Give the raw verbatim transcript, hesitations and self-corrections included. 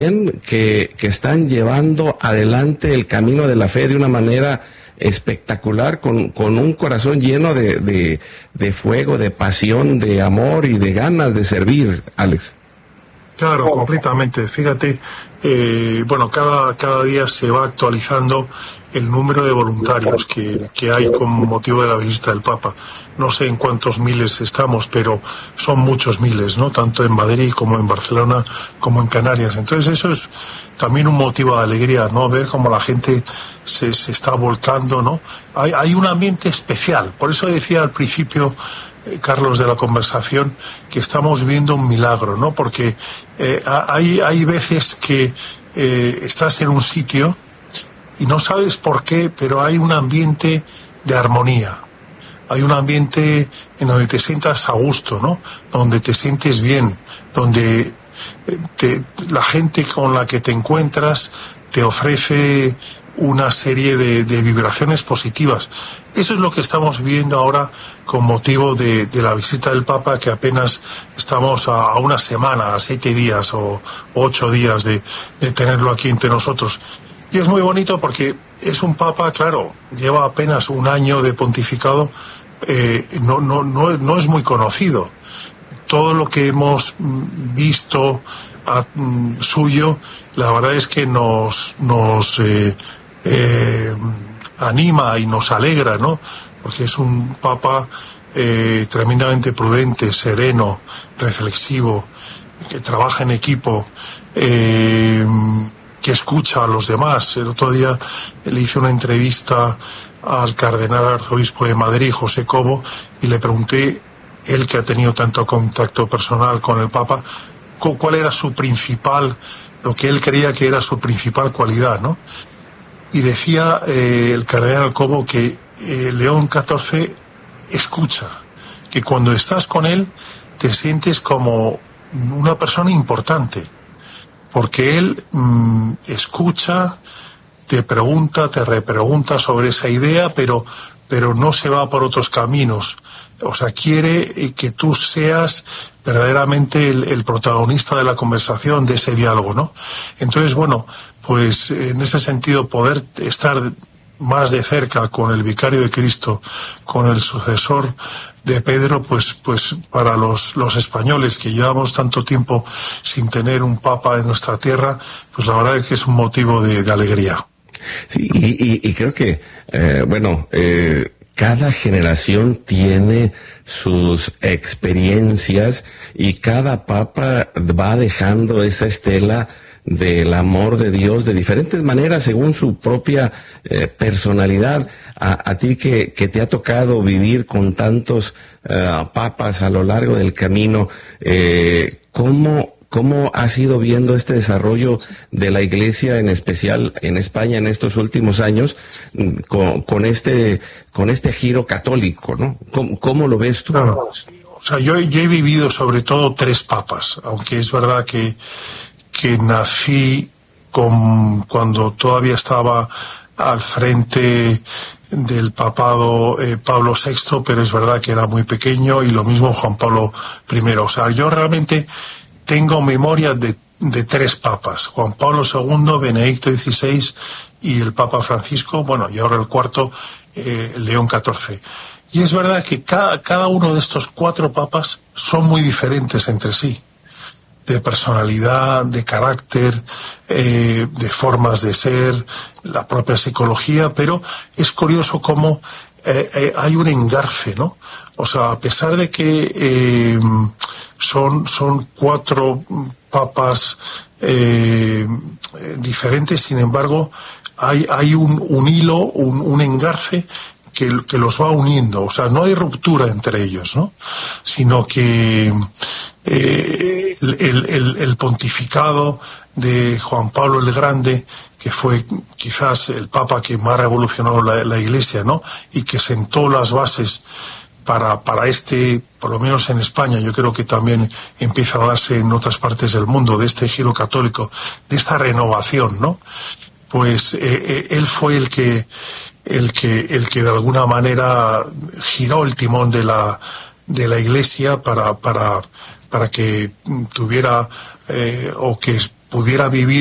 que, que están llevando adelante el camino de la fe de una manera espectacular, con, con un corazón lleno de, de, de fuego, de pasión, de amor y de ganas de servir, Alex. Claro, completamente. Fíjate, eh, bueno, cada, cada día se va actualizando el número de voluntarios que, que hay con motivo de la visita del Papa. No sé en cuántos miles estamos, pero son muchos miles, ¿no? Tanto en Madrid como en Barcelona, como en Canarias. Entonces eso es también un motivo de alegría, ¿no? Ver cómo la gente se, se está volcando, ¿no? Hay, hay un ambiente especial. Por eso decía al principio, eh, Carlos, de la conversación, que estamos viendo un milagro, ¿no? Porque eh, hay, hay veces que eh, estás en un sitio y no sabes por qué, pero hay un ambiente de armonía. Hay un ambiente en donde te sientas a gusto, ¿no? Donde te sientes bien, donde te, la gente con la que te encuentras te ofrece una serie de, de vibraciones positivas. Eso es lo que estamos viendo ahora con motivo de, de la visita del Papa, que apenas estamos a, a una semana, a siete días o ocho días de, de tenerlo aquí entre nosotros. Y es muy bonito porque es un Papa, claro, lleva apenas un año de pontificado, eh, no, no, no, no es muy conocido. Todo lo que hemos visto a, mm, suyo, la verdad es que nos, nos eh, eh, anima y nos alegra, ¿no? Porque es un Papa eh, tremendamente prudente, sereno, reflexivo, que trabaja en equipo, eh, que escucha a los demás. El otro día le hice una entrevista al cardenal arzobispo de Madrid, José Cobo, y le pregunté, él que ha tenido tanto contacto personal con el Papa, cuál era su principal, lo que él creía que era su principal cualidad, ¿no? Y decía eh, el cardenal Cobo que eh, León catorce escucha, que cuando estás con él te sientes como una persona importante, porque él mmm, escucha, te pregunta, te repregunta sobre esa idea, pero, pero no se va por otros caminos. O sea, quiere que tú seas verdaderamente el, el protagonista de la conversación, de ese diálogo, ¿no? Entonces, bueno, pues en ese sentido, poder estar más de cerca con el vicario de Cristo, con el sucesor de Pedro, pues, pues para los, los españoles que llevamos tanto tiempo sin tener un papa en nuestra tierra, pues la verdad es que es un motivo de, de alegría. Sí, y, y, y creo que, eh, bueno, eh, cada generación tiene sus experiencias y cada papa va dejando esa estela del amor de Dios de diferentes maneras según su propia eh, personalidad. A, a ti que, que te ha tocado vivir con tantos uh, papas a lo largo del camino, eh, ¿cómo, cómo has ido viendo este desarrollo de la Iglesia, en especial en España en estos últimos años, con, con este con este giro católico, ¿no? ¿Cómo, cómo lo ves tú? Claro. O sea, yo, yo he vivido sobre todo tres papas, aunque es verdad que que nací con, cuando todavía estaba al frente del papado eh, Pablo sexto, pero es verdad que era muy pequeño, y lo mismo Juan Pablo primero. O sea, yo realmente tengo memoria de, de tres papas: Juan Pablo segundo, Benedicto dieciséis y el Papa Francisco, bueno, y ahora el cuarto, eh, León catorce. Y es verdad que cada, cada uno de estos cuatro papas son muy diferentes entre sí, de personalidad, de carácter, eh, de formas de ser, la propia psicología, pero es curioso cómo eh, eh, hay un engarce, ¿no? O sea, a pesar de que eh, son, son cuatro papas eh, diferentes, sin embargo, hay, hay un, un hilo, un, un engarce que, que los va uniendo. O sea, no hay ruptura entre ellos, ¿no? Sino que eh, el, el, el pontificado de Juan Pablo el Grande, que fue quizás el papa que más revolucionó la, la Iglesia, ¿no? Y que sentó las bases para, para este, por lo menos en España, yo creo que también empieza a darse en otras partes del mundo, de este giro católico, de esta renovación, ¿no? Pues eh, él fue el que el que el que de alguna manera giró el timón de la de la Iglesia para para para que tuviera eh, o que pudiera vivir